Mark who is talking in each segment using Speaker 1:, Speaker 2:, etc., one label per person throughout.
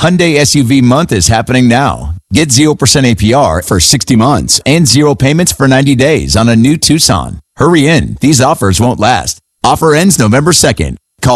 Speaker 1: Hyundai SUV month is happening now. Get 0% APR for 60 months and 0 payments for 90 days on a new Tucson. Hurry in. These offers won't last. Offer ends November 2nd. Call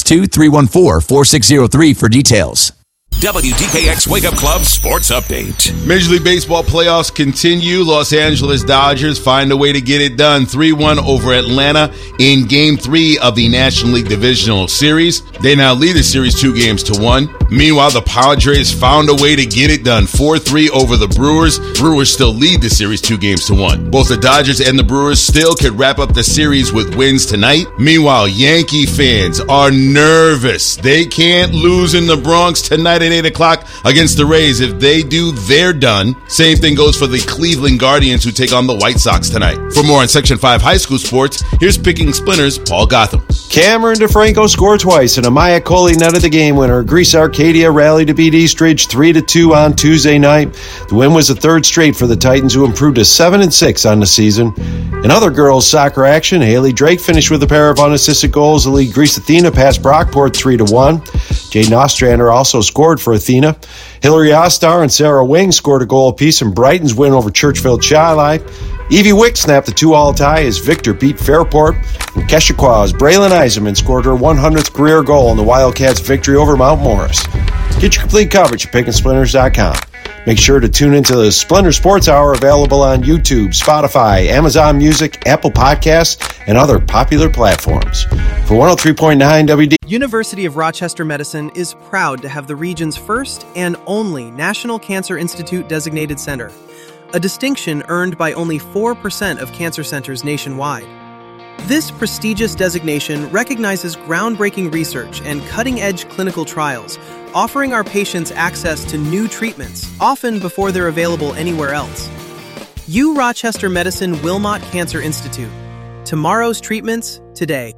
Speaker 1: 562-314-4603 for details.
Speaker 2: WDKX Wake Up Club Sports Update.
Speaker 3: Major League Baseball playoffs continue. Los Angeles Dodgers find a way to get it done. 3-1 over Atlanta in Game 3 of the National League Divisional Series. They now lead the series 2-1. Meanwhile, the Padres found a way to get it done. 4-3 over the Brewers. Brewers still lead the series 2-1. Both the Dodgers and the Brewers still could wrap up the series with wins tonight. Meanwhile, Yankee fans are nervous. They can't lose in the Bronx tonight at 8 o'clock against the Rays. If they do, they're done. Same thing goes for the Cleveland Guardians, who take on the White Sox tonight. For more on Section 5 high school sports, here's Picking Splinters, Paul Gotham.
Speaker 4: Cameron DeFranco scored twice, and Amaya Coley netted the game winner. Greece Arcadia rallied to beat Eastridge 3-2 on Tuesday night. The win was the third straight for the Titans, who improved to 7-6 on the season. In other girls' soccer action, Haley Drake finished with a pair of unassisted goals. The lead Greece Athena passed Brockport 3-1. Jaden Ostrander also scored for Athena. Hillary Ostar and Sarah Wing scored a goal apiece in Brighton's win over Churchville Chi-Li. Evie Wick snapped the 2-all tie as Victor beat Fairport. And Keshequa's Braylon Eisenman scored her 100th career goal in the Wildcats' victory over Mount Morris. Get your complete coverage at PickandSplinters.com. Make sure to tune into the Splendor Sports Hour, available on YouTube, Spotify, Amazon Music, Apple Podcasts, and other popular platforms. For 103.9 WD.
Speaker 5: University of Rochester Medicine is proud to have the region's first and only National Cancer Institute designated center, a distinction earned by only 4% of cancer centers nationwide. This prestigious designation recognizes groundbreaking research and cutting-edge clinical trials, offering our patients access to new treatments, often before they're available anywhere else. U Rochester Medicine Wilmot Cancer Institute. Tomorrow's treatments today.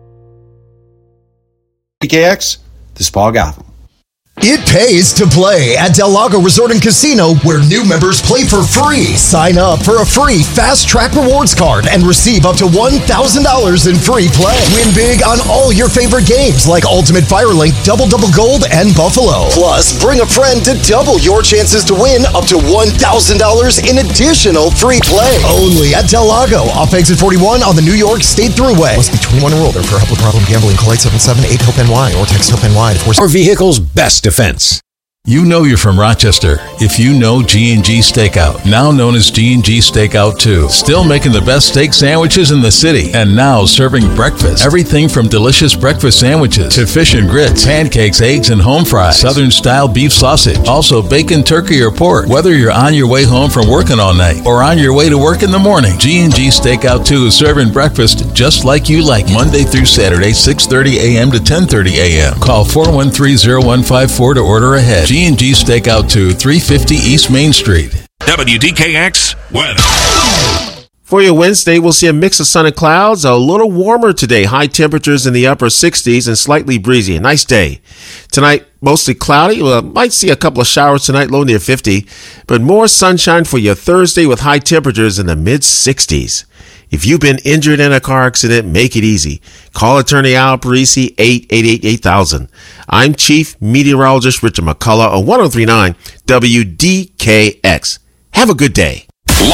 Speaker 4: PKX, this is Paul Gotham.
Speaker 6: It pays to play at Del Lago Resort and Casino, where new members play for free. Sign up for a free Fast Track Rewards card and receive up to $1,000 in free play. Win big on all your favorite games like Ultimate Firelink, Double Double Gold, and Buffalo. Plus, bring a friend to double your chances to win up to $1,000 in additional free play. Only at Del Lago, off exit 41 on the New York State Thruway. Must be 21 or older. For help with problem gambling, call 877-8-HOPE-NY or text HOPE-NY to 4.
Speaker 7: Our vehicle's best defense.
Speaker 8: You know you're from Rochester if you know G&G Steakout, now known as G&G Steakout 2. Still making the best steak sandwiches in the city, and now serving breakfast. Everything from delicious breakfast sandwiches to fish and grits, pancakes, eggs, and home fries, Southern-style beef sausage, also bacon, turkey, or pork. Whether you're on your way home from working all night or on your way to work in the morning, G&G Steakout 2 is serving breakfast just like you like, Monday through Saturday, 6:30 a.m. to 10:30 a.m. Call 413-0154 to order ahead. G&G Steakout 2, 350 East Main Street.
Speaker 2: WDKX weather.
Speaker 9: For your Wednesday, we'll see a mix of sun and clouds, a little warmer today. High temperatures in the upper 60s and slightly breezy. A nice day. Tonight, mostly cloudy. Might see a couple of showers tonight, low near 50. But more sunshine for your Thursday with high temperatures in the mid-60s. If you've been injured in a car accident, make it easy. Call attorney Al Parisi, 888-8000. I'm Chief Meteorologist Richard McCullough on 103.9 WDKX. Have a good day.